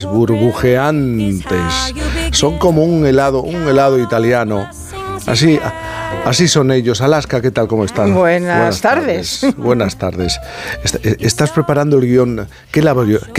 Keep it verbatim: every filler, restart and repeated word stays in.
burbujeantes. Son como un helado, un helado italiano. Así, así son ellos. Alaska, ¿qué tal? ¿Cómo están? Buenas, Buenas tardes. tardes. Buenas tardes. ¿Estás preparando el guión? ¿Qué, labor,